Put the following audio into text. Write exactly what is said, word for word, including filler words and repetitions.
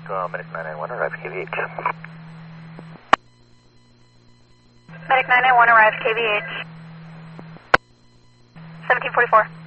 uh, Medic nine nine one, arrive K V H. Medic nine nine one, arrive K V H. seventeen forty-four.